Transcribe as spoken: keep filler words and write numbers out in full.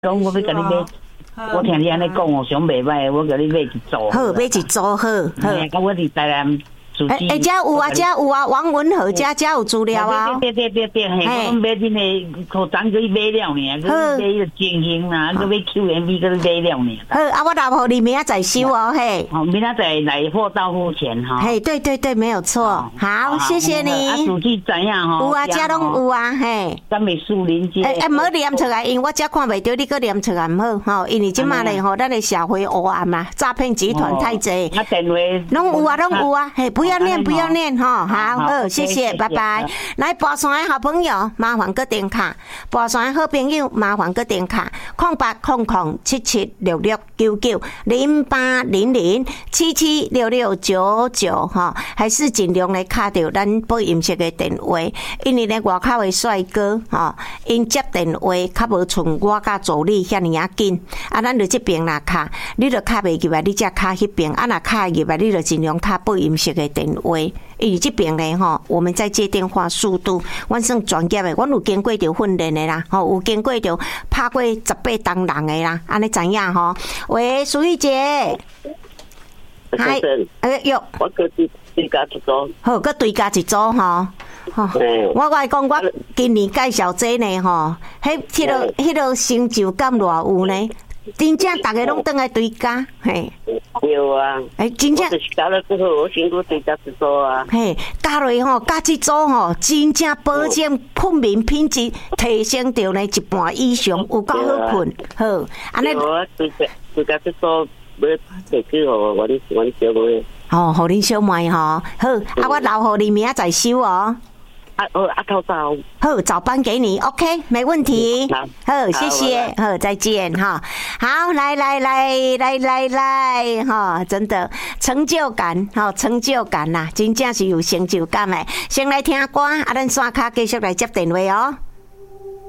讲我要甲你买。我听你安尼讲哦，上袂歹，我甲你买一组。 好，买一组好。好， 甲我伫台南。 哎哎，遮有啊，遮有啊，王文和遮遮有资料啊。 对对对对，嘿，我买恁个裤裆去买了呢，佮买个精英啦，佮买 Q M V 佮买了呢。 好，啊，我留互你明仔载收哦，嘿。 好，明仔载来货到付钱哈。 嘿，对对对，没有错。好，谢谢你。 啊，手机怎样哈？ 有啊，遮拢有啊，嘿。 咱美树林街。 哎哎，无念出来，因为我遮看袂到，你佮念出来毋好吼，因为即马咧吼，咱的社会黑暗嘛，诈骗集团太济。 啊，电话。 拢有啊，拢有啊，嘿，不要念，不要念。好，好，谢谢，拜拜。来，跋山的好朋友，麻烦搁点卡；跋山的好朋友，麻烦搁点卡。空八空空七七六六九九零八零零七七六六九九哈，还是尽量来卡到咱播音室的电话，因为咧外口的帅哥哈，因接电话较无像我甲助理遐尼啊紧。啊，咱就这边啦卡，你就卡袂入来，你才卡迄边；啊，若卡入来，你就尽量卡播音室的电话。因为这边咧吼，我们在接电话速度，阮算专业的，阮有经过着训练的啦，吼，有经过着拍过十八档人的啦，安尼知影吼？喂，苏玉姐， 嗨， 哎哟， 我个对对加一组， 好，搁对加一组吼。吼，我来讲，我今年介绍这呢吼，迄迄落迄落成就感偌有呢？真正大家拢倒来对家，嘿。 有啊， 哎，真正。 我就是加了之后，我先过对加一组啊。 嘿，加落吼，加一组吼，真正保证困眠品质提升到呢一半以上，有够好困。好，安尼。 我对加对加一组，要提去互阮阮小妹。 哦，互恁小妹吼，好，啊，我留互你明仔载收哦。 啊哦，啊头早。 好，早班给你 ，OK， 没问题。好，谢谢，好，再见哈。好，来来来来来来哈，真的成就感，哈，成就感呐，真正是有成就感的。先来听歌，啊，咱线卡继续来接电话哦。